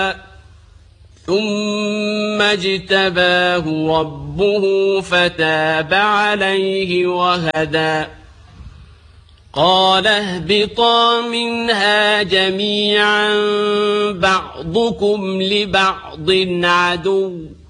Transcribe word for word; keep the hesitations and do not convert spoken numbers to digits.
ثم اجتباه ربه فتاب عليه وهدى قال اهبطا منها جميعا بعضكم لبعض عدو